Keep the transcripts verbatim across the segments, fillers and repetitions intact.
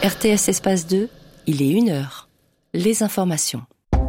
R T S Espace deux, il est une heure. Les informations.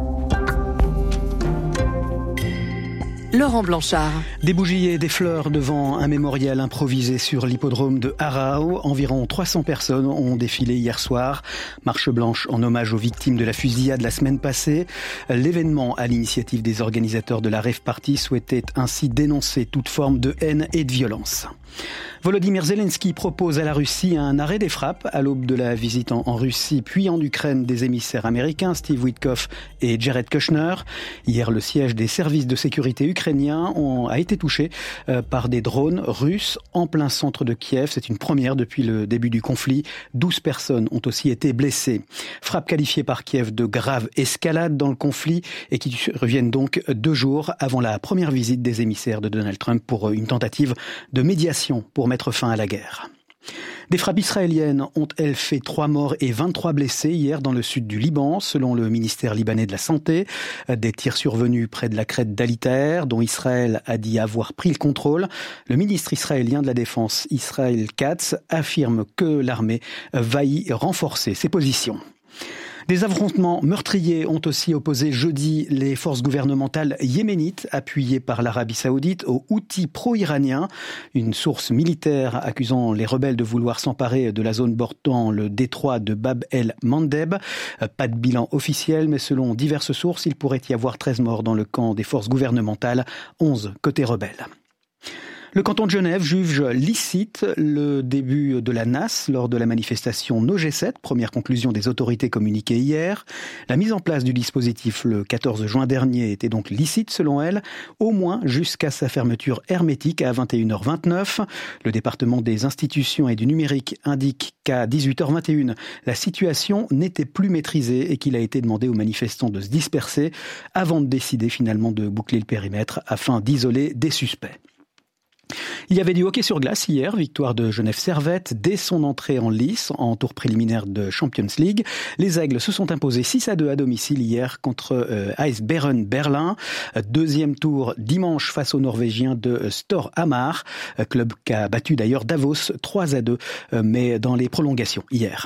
Laurent Blanchard. Des bougies et des fleurs devant un mémorial improvisé sur l'hippodrome de Arao. Environ trois cents personnes ont défilé hier soir. Marche blanche en hommage aux victimes de la fusillade la semaine passée. L'événement, à l'initiative des organisateurs de la Rave Party, souhaitait ainsi dénoncer toute forme de haine et de violence. Volodymyr Zelensky propose à la Russie un arrêt des frappes à l'aube de la visite en, en Russie puis en Ukraine des émissaires américains Steve Witkoff et Jared Kushner. Hier, le siège des services de sécurité ukrainiens ont, a été touché euh, par des drones russes en plein centre de Kiev. C'est une première depuis le début du conflit. douze personnes ont aussi été blessées. Frappes qualifiées par Kiev de grave escalade dans le conflit et qui reviennent donc deux jours avant la première visite des émissaires de Donald Trump pour une tentative de médiation pour mettre fin à la guerre. Des frappes israéliennes ont, elles, fait trois morts et vingt-trois blessés hier dans le sud du Liban, selon le ministère libanais de la Santé. Des tirs survenus près de la crête d'Ali Taher, dont Israël a dit avoir pris le contrôle. Le ministre israélien de la Défense, Israël Katz, affirme que l'armée va y renforcer ses positions. Des affrontements meurtriers ont aussi opposé jeudi les forces gouvernementales yéménites appuyées par l'Arabie Saoudite aux Houthis pro-iraniens. Une source militaire accusant les rebelles de vouloir s'emparer de la zone bordant le détroit de Bab el-Mandeb. Pas de bilan officiel, mais selon diverses sources, il pourrait y avoir treize morts dans le camp des forces gouvernementales, onze côté rebelles. Le canton de Genève juge licite le début de la N A S lors de la manifestation No G sept, première conclusion des autorités communiquée hier. La mise en place du dispositif le quatorze juin dernier était donc licite selon elle, au moins jusqu'à sa fermeture hermétique à vingt et une heures vingt-neuf. Le département des institutions et du numérique indique qu'à dix-huit heures vingt et une, la situation n'était plus maîtrisée et qu'il a été demandé aux manifestants de se disperser avant de décider finalement de boucler le périmètre afin d'isoler des suspects. Il y avait du hockey sur glace hier, victoire de Genève Servette dès son entrée en lice en tour préliminaire de Champions League. Les Aigles se sont imposés six à deux à domicile hier contre euh, Eisbären Berlin. Deuxième tour dimanche face aux Norvégiens de Storhamar, club qui a battu d'ailleurs Davos trois à deux, euh, mais dans les prolongations hier.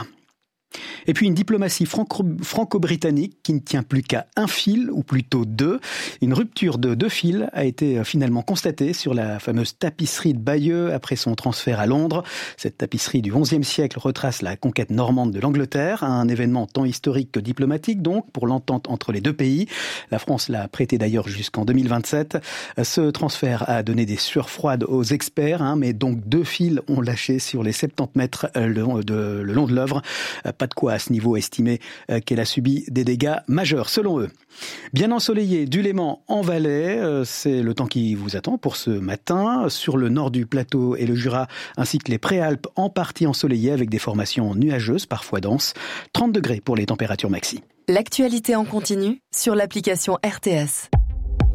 Et puis une diplomatie franco- franco-britannique qui ne tient plus qu'à un fil, ou plutôt deux. Une rupture de deux fils a été finalement constatée sur la fameuse tapisserie de Bayeux après son transfert à Londres. Cette tapisserie du onzième siècle retrace la conquête normande de l'Angleterre, un événement tant historique que diplomatique donc pour l'entente entre les deux pays. La France l'a prêté d'ailleurs jusqu'en deux mille vingt-sept. Ce transfert a donné des sueurs froides aux experts, hein, mais donc deux fils ont lâché sur les soixante-dix mètres le long de, le long de l'œuvre. Pas de quoi à ce niveau estimer qu'elle a subi des dégâts majeurs, selon eux. Bien ensoleillé du Léman en Valais, c'est le temps qui vous attend pour ce matin. Sur le nord du plateau et le Jura, ainsi que les Préalpes en partie ensoleillées avec des formations nuageuses, parfois denses. trente degrés pour les températures maxi. L'actualité en continu sur l'application R T S.